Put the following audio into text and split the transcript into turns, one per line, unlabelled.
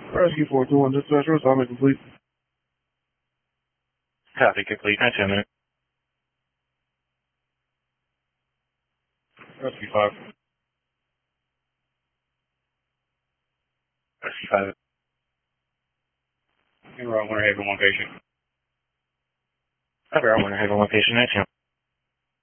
Rescue 421 dispatcher, assignment complete.
Copy, complete. 10 minutes.
Rescue 5.
Rescue 5.
We're on Winter Haven, one patient.
Copy, Winter Haven, one patient. 19.